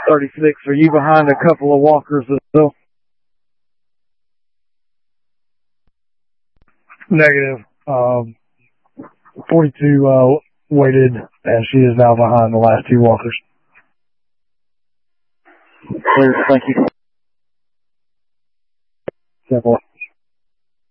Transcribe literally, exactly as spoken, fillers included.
thirty-six, are you behind a couple of walkers as well? Negative. Um, forty-two uh, waited, and she is now behind the last two walkers. Clear. Thank you.